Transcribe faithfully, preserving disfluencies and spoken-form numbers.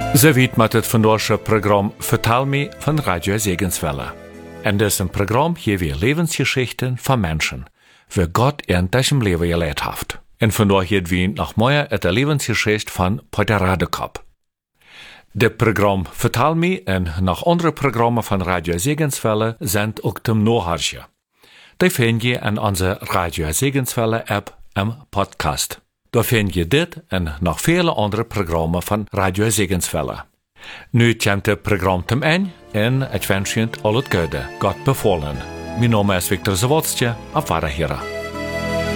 Ze weet met het vandaagse programma Vertel me van Radio Segenswelle. In diesem Programm hier wir Lebensgeschichten von Menschen, wie Gott in diesem Leben geleid hat. En vandaag hier wir noch mehr het Lebensgeschichte von Peter Radekop. De Programm Vertel me en nog andere programmen van Radio Segenswelle sind ook te nachhören. Die vind je in onze Radio Segenswelle App en Podcast. Daar vind je dit en nog vele andere programmen van Radio Segenswelle. Nu komt het programma ten einde en ik wens je al het goede. God bevolen. Mijn naam is Victor Zawodstje. Auf Wiederhören.